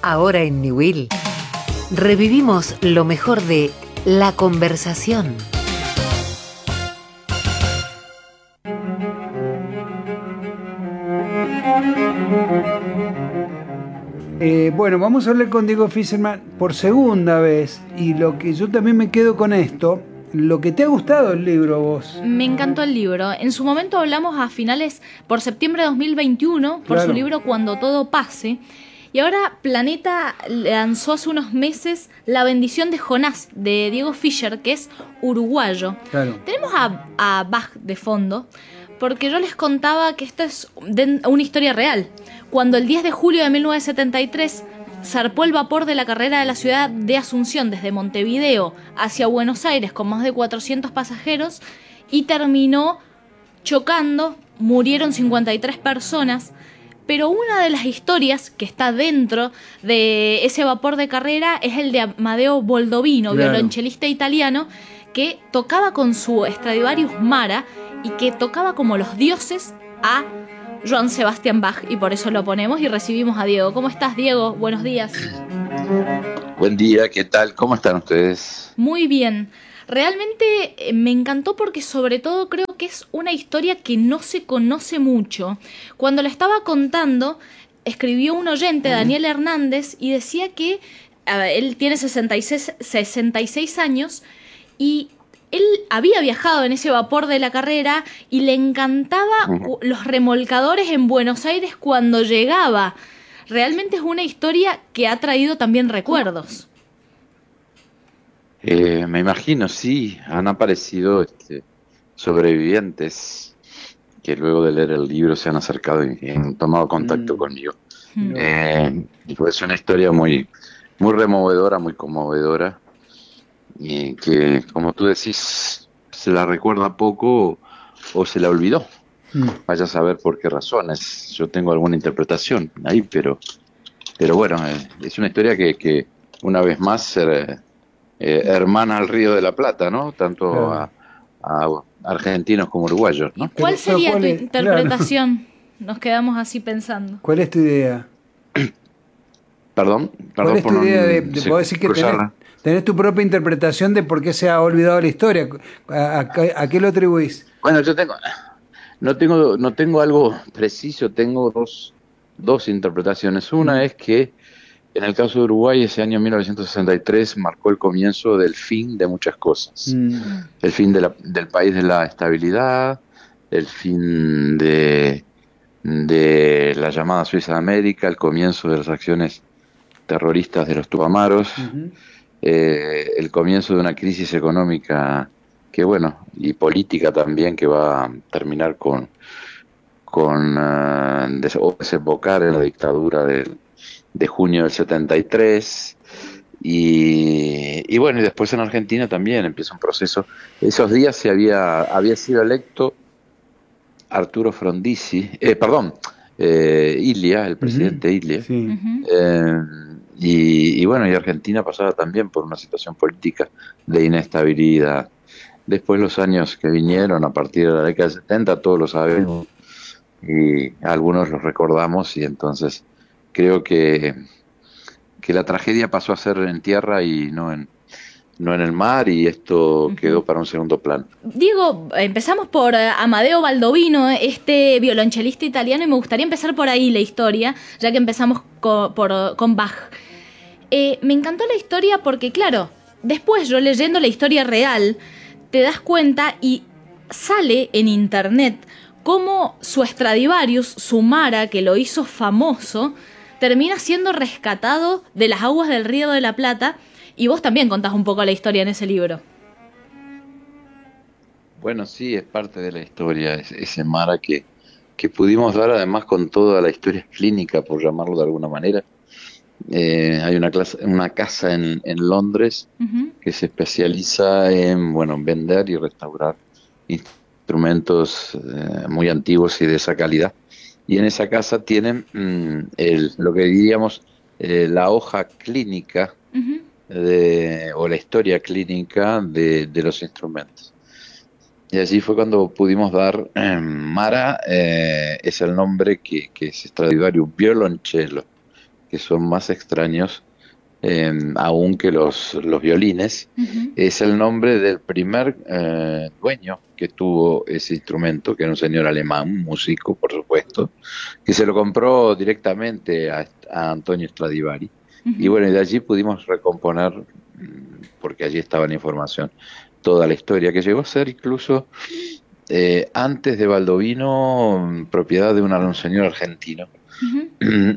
Ahora en Newell revivimos lo mejor de La Conversación. Bueno, vamos a hablar con Diego Fischerman por segunda vez, y lo que yo también me quedo con esto, lo que te ha gustado el libro a vos. Me encantó el libro. En su momento hablamos a finales, por septiembre de 2021, por Claro. su libro Cuando todo pase. Y ahora Planeta lanzó hace unos meses La bendición de Jonás, de Diego Fischer, que es uruguayo. Claro. Tenemos a Bach de fondo, porque yo les contaba que esta es una historia real. Cuando el 10 de julio de 1973 zarpó el vapor de la carrera de la ciudad de Asunción desde Montevideo hacia Buenos Aires con más de 400 pasajeros y terminó chocando, murieron 53 personas. Pero una de las historias que está dentro de ese vapor de carrera es el de Amadeo Boldovino, Claro. violonchelista italiano, que tocaba con su Stradivarius Mara y que tocaba como los dioses a Johann Sebastian Bach, y por eso lo ponemos y recibimos a Diego. ¿Cómo estás, Diego? Buenos días. Buen día, ¿qué tal? ¿Cómo están ustedes? Muy bien. Realmente me encantó porque sobre todo creo que es una historia que no se conoce mucho. Cuando la estaba contando, escribió un oyente, Daniel Hernández, y decía que él tiene 66 años y él había viajado en ese vapor de la carrera y le encantaba los remolcadores en Buenos Aires cuando llegaba. Realmente es una historia que ha traído también recuerdos. Me imagino, sí, han aparecido sobrevivientes que luego de leer el libro se han acercado y han tomado contacto conmigo. Y pues es una historia muy, muy removedora, muy conmovedora, y que, como tú decís, se la recuerda poco o se la olvidó. Vaya a saber por qué razones. Yo tengo alguna interpretación ahí, pero bueno, es una historia que una vez más hermana al Río de la Plata, ¿no? Tanto Claro. a argentinos como uruguayos, ¿no? ¿Cuál sería ¿Cuál tu es? interpretación? Nos quedamos así pensando. ¿Cuál es tu idea? Perdón ¿Cuál es por tu no idea de poder decir que tenés tu propia interpretación de por qué se ha olvidado la historia? ¿A qué lo atribuís? Bueno, no tengo algo preciso, tengo dos interpretaciones. Una es que en el caso de Uruguay ese año 1963 marcó el comienzo del fin de muchas cosas. El fin del país de la estabilidad, el fin de la llamada Suiza de América, el comienzo de las acciones terroristas de los Tupamaros, el comienzo de una crisis económica que, bueno, y política también, que va a terminar con desembocar en la dictadura de junio del 73. Y bueno, y después en Argentina también empieza un proceso. Esos días había sido electo Arturo Frondizi, Ilia, el presidente Ilia. Sí. Y bueno, y Argentina pasaba también por una situación política de inestabilidad. Después los años que vinieron a partir de la década del 70, todos lo sabemos, y algunos los recordamos, y entonces creo que la tragedia pasó a ser en tierra y no en el mar, y esto quedó para un segundo plano. Diego, empezamos por Amadeo Baldovino, este violonchelista italiano, y me gustaría empezar por ahí la historia, ya que empezamos con Bach. Me encantó la historia porque, claro, después yo leyendo la historia real, te das cuenta y sale en internet cómo su Stradivarius, su Mara, que lo hizo famoso, termina siendo rescatado de las aguas del Río de la Plata, y vos también contás un poco la historia en ese libro. Bueno, sí, es parte de la historia, ese Mara que pudimos dar, además, con toda la historia clínica, por llamarlo de alguna manera. Hay una casa en Londres que se especializa en, bueno, vender y restaurar instrumentos muy antiguos y de esa calidad. Y en esa casa tienen lo que diríamos la hoja clínica o la historia clínica de los instrumentos. Y así fue cuando pudimos dar Mara, es el nombre que es Stradivarius violoncello, que son más extraños aún que los violines. Ujú. Es el nombre del primer dueño que tuvo ese instrumento, que era un señor alemán, un músico, por supuesto, que se lo compró directamente a Antonio Stradivari. Y Ujú. bueno, y de allí pudimos recomponer, porque allí estaba la información, toda la historia, que llegó a ser incluso antes de Baldovino, propiedad de un señor argentino. Ujú.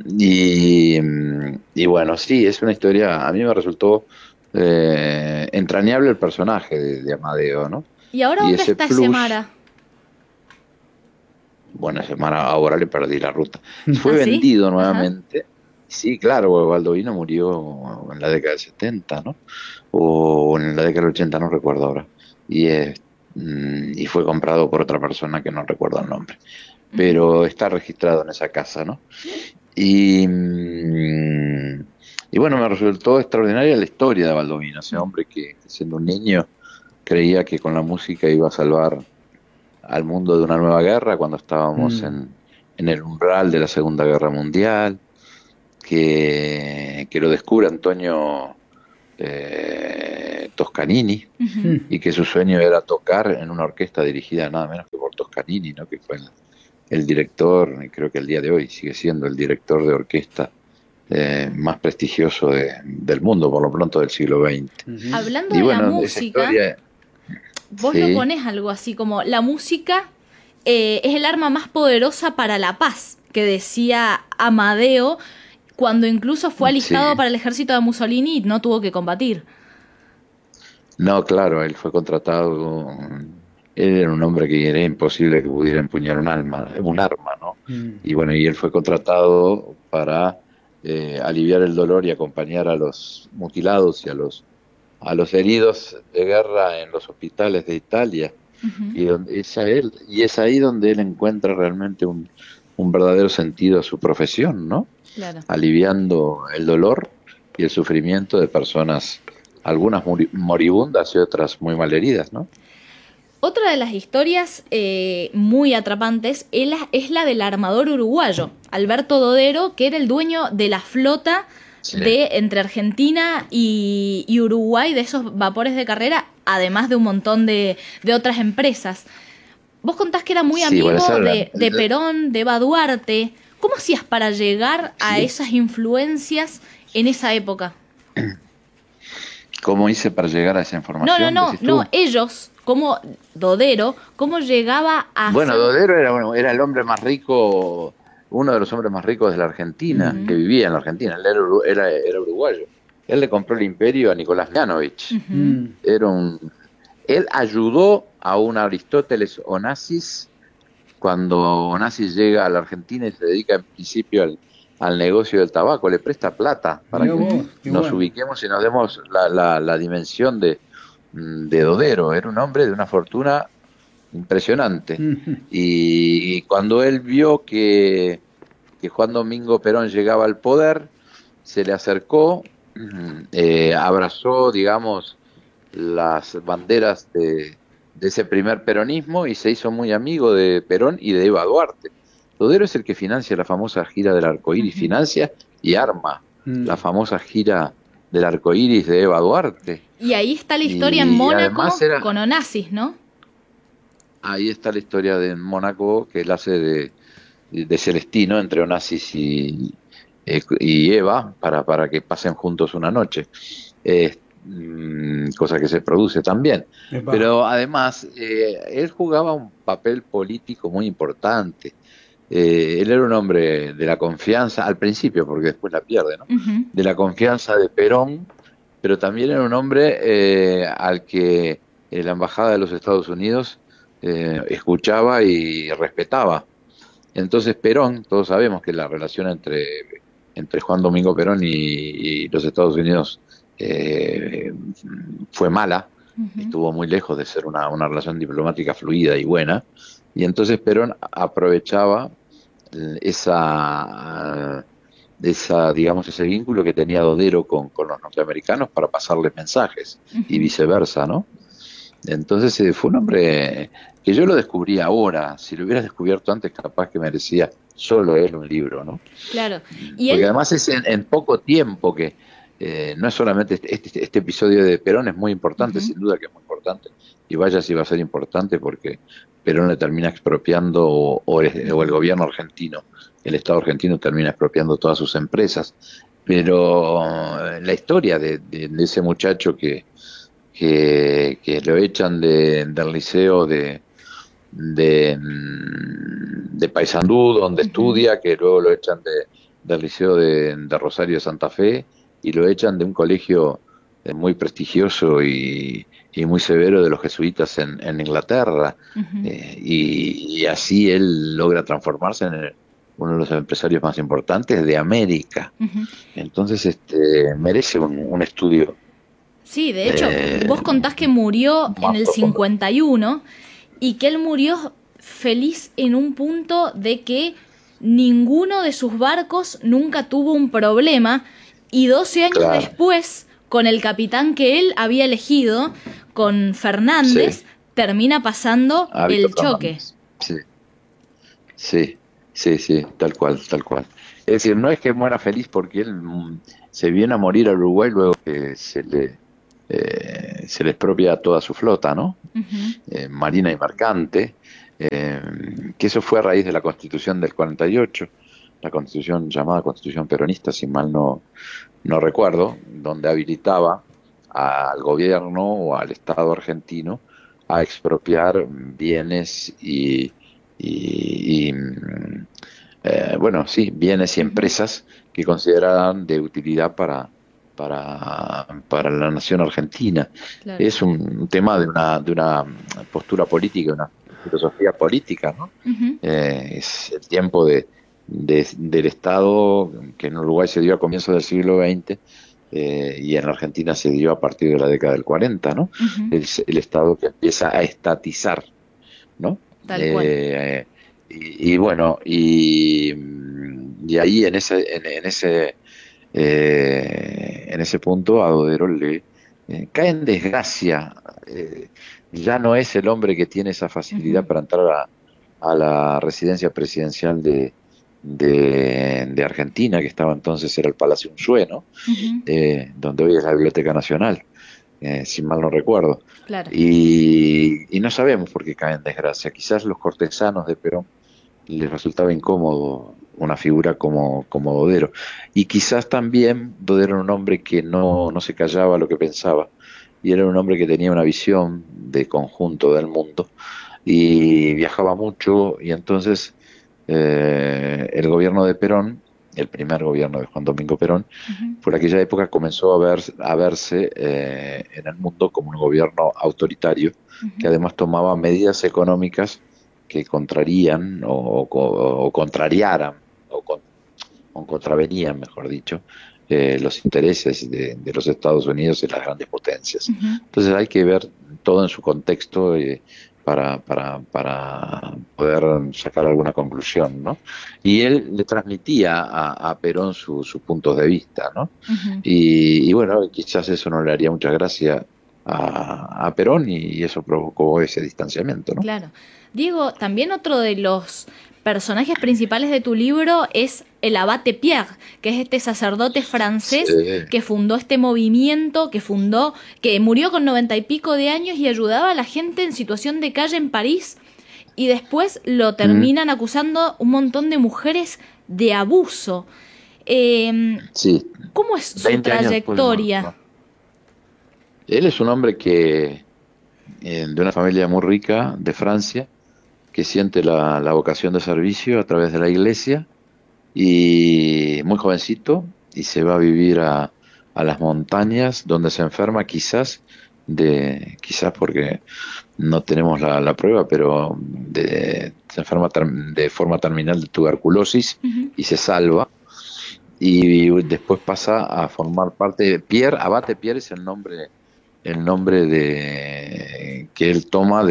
Y bueno, sí, es una historia, a mí me resultó entrañable el personaje de Amadeo, ¿no? ¿Y ahora Y dónde ese está ese plus, Mara? bueno, semana ahora le perdí la ruta. Fue ¿Ah, sí? vendido Ajá. nuevamente. Sí, claro, porque Baldovino murió en la década del 70, ¿no? O en la década del 80, no recuerdo ahora. Y fue comprado por otra persona que no recuerdo el nombre. Ujú. Pero está registrado en esa casa, ¿no? Y, mm, y bueno, me resultó extraordinaria la historia de Baldovino, ese hombre que siendo un niño creía que con la música iba a salvar al mundo de una nueva guerra cuando estábamos Mm. en el umbral de la Segunda Guerra Mundial, que lo descubre Antonio Toscanini, Ujú. Mm. y que su sueño era tocar en una orquesta dirigida nada menos que por Toscanini, ¿no? Que fue el director, y creo que el día de hoy sigue siendo el director de orquesta más prestigioso del mundo, por lo pronto del siglo XX. Ujú. Hablando Y de la bueno, esa música, historia, vos lo sí, pones algo así como la música es el arma más poderosa para la paz, que decía Amadeo cuando incluso fue alistado sí. para el ejército de Mussolini y no tuvo que combatir. No, claro, él fue contratado, él era un hombre que era imposible que pudiera empuñar un arma, ¿no? Mm. Y bueno, y él fue contratado para aliviar el dolor y acompañar a los mutilados y a los heridos de guerra en los hospitales de Italia. Ujú. Y es ahí donde él encuentra realmente un verdadero sentido a su profesión, ¿no? Claro. Aliviando el dolor y el sufrimiento de personas, algunas moribundas y otras muy malheridas, ¿no? Otra de las historias muy atrapantes es la del armador uruguayo, Alberto Dodero, que era el dueño de la flota Sí, de entre Argentina y Uruguay, de esos vapores de carrera, además de un montón de otras empresas. Vos contás que era muy sí, bueno, amigo de Perón, de Eva Duarte. ¿Cómo hacías para llegar a sí. esas influencias en esa época? ¿Cómo hice para llegar a esa No, no, información, no, decís no, tú? ellos, como Dodero, ¿cómo llegaba a Bueno, ser... Dodero era el hombre más rico, uno de los hombres más ricos de la Argentina, que Ujú, vivía en la Argentina. Él era uruguayo. Él le compró el imperio a Nicolás Mianovich. ujú, Mm. Era un, Él ayudó a un Aristóteles Onassis cuando Onassis llega a la Argentina y se dedica en principio al negocio del tabaco. Le presta plata para Mirá que ujú, vos, qué nos bueno. ubiquemos y nos demos la dimensión de Dodero. Era un hombre de una fortuna impresionante. Ujú. Y cuando él vio que Juan Domingo Perón llegaba al poder, se le acercó, abrazó, digamos, las banderas de ese primer peronismo y se hizo muy amigo de Perón y de Eva Duarte. Todero es el que financia la famosa gira del arco iris, ujú. financia y arma la Mm. famosa gira del arco iris de Eva Duarte. Y ahí está la historia en Y además Mónaco con Onassis, ¿no? ahí está la historia de Mónaco, que él hace de Celestino entre Onassis y Eva para que pasen juntos una noche. Cosa que se produce también. Epa. Pero además, él jugaba un papel político muy importante. Él era un hombre de la confianza, al principio, porque después la pierde, ¿no? Ujú, De la confianza de Perón, pero también era un hombre al que la Embajada de los Estados Unidos escuchaba y respetaba. Entonces Perón, todos sabemos que la relación entre Juan Domingo Perón y los Estados Unidos eh, fue mala, ujú. estuvo muy lejos de ser una relación diplomática fluida y buena, y entonces Perón aprovechaba digamos, ese vínculo que tenía Dodero con los norteamericanos para pasarles mensajes y Ujú. viceversa, ¿no? Entonces fue un hombre que yo lo descubrí ahora, si lo hubiera descubierto antes capaz que merecía solo él un libro, ¿no? Claro. Y Porque él, además es en poco tiempo que no es solamente este episodio de Perón, es muy importante, ujú, sin duda que es muy importante, y vaya si va a ser importante porque Perón le termina expropiando, o el ujú, gobierno argentino, el Estado argentino termina expropiando todas sus empresas. Pero la historia de ese muchacho que lo echan del liceo de Paysandú, donde ujú, estudia, que luego lo echan del liceo de Rosario de Santa Fe, y lo echan de un colegio muy prestigioso y muy severo de los jesuitas en Inglaterra. ujú, Y así él logra transformarse en uno de los empresarios más importantes de América. ujú. Entonces, merece un estudio. Sí, de hecho, eh, vos contás que murió en Más el profundo. 51 y que él murió feliz en un punto de que ninguno de sus barcos nunca tuvo un problema y 12 años Claro, después, con el capitán que él había elegido, con sí, Fernández, termina pasando a Víctor el choque. Fernández. Sí, sí, sí, sí, tal cual, tal cual. Es decir, no es que muera feliz porque él se viene a morir a Uruguay luego que se le expropia toda su flota, ¿no? Ujú, Marina y mercante, eh, que eso fue a raíz de la Constitución del 48, la Constitución llamada Constitución Peronista, si mal no recuerdo, donde habilitaba al gobierno o al Estado argentino a expropiar bienes bueno, sí, bienes y ujú, empresas que consideraban de utilidad para la nación argentina. claro. Es un tema de una postura política, una filosofía política, ¿no? Ujú, Es el tiempo del Estado que en Uruguay se dio a comienzos del siglo XX, y en Argentina se dio a partir de la década del 40, ¿no? ujú, El Estado que empieza a estatizar, ¿no? tal cual. Y bueno, y ahí en ese punto a Dodero le cae en desgracia. Ya no es el hombre que tiene esa Ujú, facilidad para entrar a la residencia presidencial de Argentina, que estaba entonces, era el Palacio Unzué, ¿no? ujú, Donde hoy es la Biblioteca Nacional, si mal no recuerdo. claro. Y no sabemos por qué cae en desgracia. Quizás los cortesanos de Perón les resultaba incómodo una figura como Dodero. Y quizás también Dodero era un hombre que no se callaba lo que pensaba, y era un hombre que tenía una visión de conjunto del mundo, y viajaba mucho, y entonces el gobierno de Perón, el primer gobierno de Juan Domingo Perón, Ujú, por aquella época comenzó a verse en el mundo como un gobierno autoritario, que ujú, además tomaba medidas económicas que contrarían o contrariaran o contravenían, mejor dicho, los intereses de los Estados Unidos y las grandes potencias. ujú. Entonces hay que ver todo en su contexto, para poder sacar alguna conclusión, ¿no? Y él le transmitía a Perón sus puntos de vista, ¿no? Ujú, Y bueno, quizás eso no le haría mucha gracia a Perón, y eso provocó ese distanciamiento, ¿no? claro. Diego, también otro de los personajes principales de tu libro es el abate Pierre, que es este sacerdote Sí, francés que fundó este movimiento, que murió con 90 y pico de años y ayudaba a la gente en situación de calle en París, y después lo mm, terminan acusando un montón de mujeres de abuso. sí, ¿Cómo es su 20 años después de trayectoria? muerto. Él es un hombre de una familia muy rica de Francia, que siente la vocación de servicio a través de la iglesia, y muy jovencito, y se va a vivir a las montañas, donde se enferma quizás porque no tenemos la prueba, pero se enferma de forma terminal de tuberculosis, Ujú, y se salva, y después pasa a formar parte de Pierre. Abate Pierre es el nombre que él toma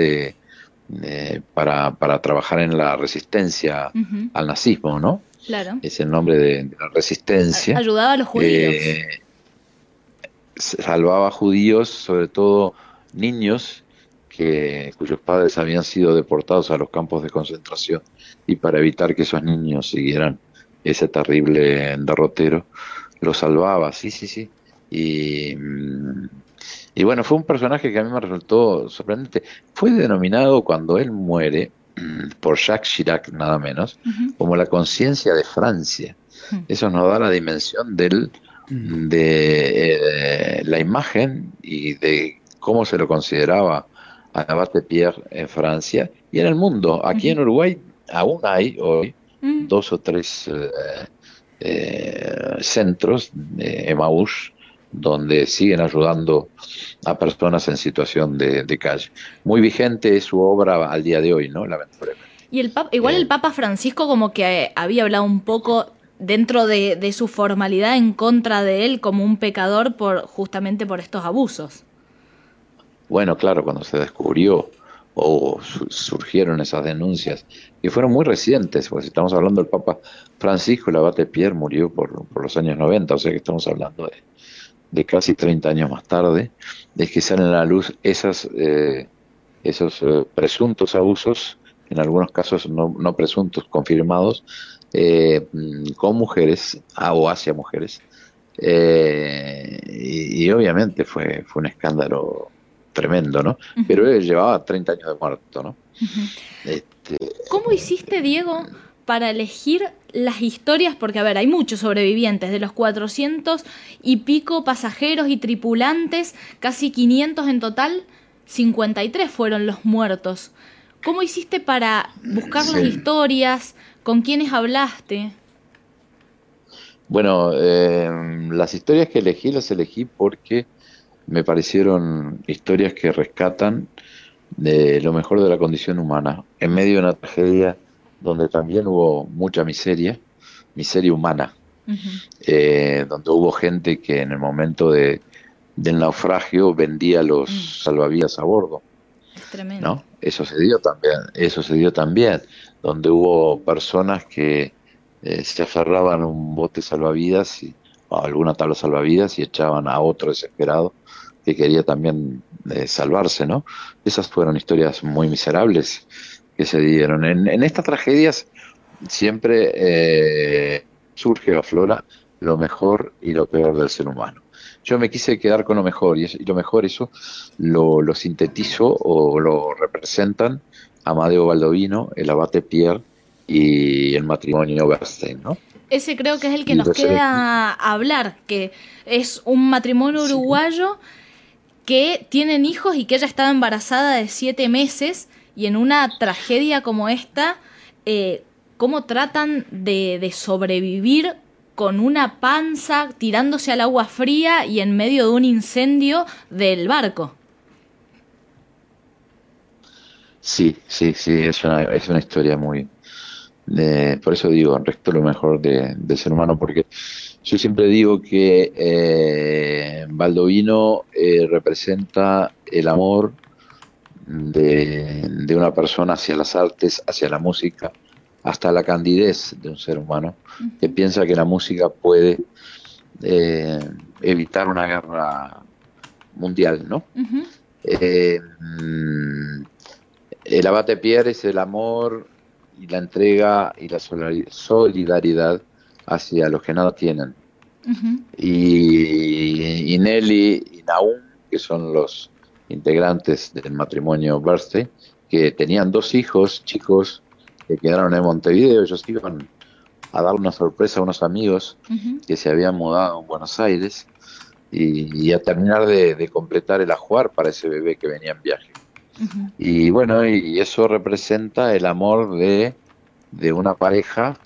para trabajar en la resistencia ujú, al nazismo, ¿no? claro. Es el nombre de la resistencia. Ayudaba a los judíos. Salvaba judíos, sobre todo niños, cuyos padres habían sido deportados a los campos de concentración, y para evitar que esos niños siguieran ese terrible derrotero, los salvaba, sí, sí, sí. Y bueno, fue un personaje que a mí me resultó sorprendente. Fue denominado, cuando él muere, por Jacques Chirac nada menos, Ujú, como la conciencia de Francia. ujú, Eso nos da la dimensión de la imagen y de cómo se lo consideraba a Abate Pierre en Francia y en el mundo. Aquí ujú, en Uruguay aún hay hoy ujú. 2 o 3 centros de Emaús donde siguen ayudando a personas en situación de calle. Muy vigente es su obra al día de hoy, ¿no? Lamentablemente. Y igual el Eh, Papa Francisco como que había hablado un poco dentro de su formalidad en contra de él como un pecador justamente por estos abusos. Bueno, claro, cuando se descubrió o surgieron esas denuncias, que fueron muy recientes, porque si estamos hablando del Papa Francisco, el abate Pierre murió por los años 90, o sea que estamos hablando de casi 30 años más tarde, de que salen a la luz esos presuntos abusos, en algunos casos no presuntos, confirmados, con mujeres o hacia mujeres. Y obviamente fue un escándalo tremendo, ¿no? Pero Ujú, él llevaba 30 años de muerto, ¿no? ujú. Este, ¿Cómo hiciste, Diego, para elegir las historias? Porque, a ver, hay muchos sobrevivientes, de los 400 y pico pasajeros y tripulantes, casi 500 en total, 53 fueron los muertos. ¿Cómo hiciste para buscar las sí. historias? ¿Con quiénes hablaste? Bueno, las historias que elegí las elegí porque me parecieron historias que rescatan de lo mejor de la condición humana, en medio de una tragedia donde también hubo mucha miseria, miseria humana, Ujú, donde hubo gente que en el momento del naufragio vendía mm, los salvavidas a bordo, es tremendo. ¿no? Eso se dio también, donde hubo personas que se aferraban a un bote salvavidas o a alguna tabla salvavidas y echaban a otro desesperado que quería también salvarse, ¿no? Esas fueron historias muy miserables que se dieron. En estas tragedias siempre surge o aflora lo mejor y lo peor del ser humano. Yo me quise quedar con lo mejor y lo mejor eso lo sintetizo o lo representan Amadeo Baldovino, el abate Pierre y el matrimonio Bernstein, ¿no? Ese creo que es el que Y nos los elegí. queda hablar, que es un matrimonio Sí, uruguayo que tienen hijos y que ella estaba embarazada de 7 meses y en una tragedia como esta, cómo tratan de sobrevivir con una panza tirándose al agua fría y en medio de un incendio del barco. sí, sí, sí, es una historia muy, por eso digo, resto lo mejor del ser humano, porque yo siempre digo que Baldovino representa el amor de una persona hacia las artes, hacia la música, hasta la candidez de un ser humano, que Ujú, piensa que la música puede eh, evitar una guerra mundial, ¿no? ujú, Eh, mm, el abate Pierre es el amor y la entrega y la solidaridad hacia los que nada tienen. ujú, Y Nelly y Naum, que son los integrantes del matrimonio Bernstein, que tenían 2 hijos chicos que quedaron en Montevideo. Ellos iban a dar una sorpresa a unos amigos ujú, que se habían mudado en Buenos Aires y a terminar de completar el ajuar para ese bebé que venía en viaje. ujú, Y bueno, y eso representa el amor de una pareja.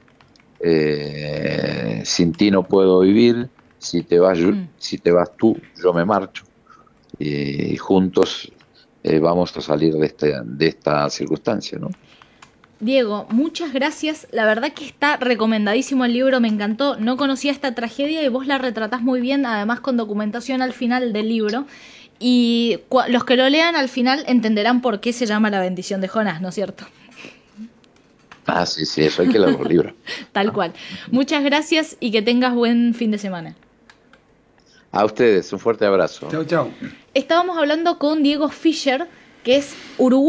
Sin ti no puedo vivir, mm. si te vas tú, yo me marcho, y juntos vamos a salir de esta circunstancia, ¿no? Diego, muchas gracias. La verdad que está recomendadísimo el libro, me encantó. No conocía esta tragedia y vos la retratás muy bien, además con documentación al final del libro. Y los que lo lean al final entenderán por qué se llama La bendición de Jonás, ¿no es cierto? Ah, sí, sí, eso hay que leer los libros. Tal cual. Muchas gracias y que tengas buen fin de semana. A ustedes, un fuerte abrazo. Chau, chau. Estábamos hablando con Diego Fischer, que es Uruguay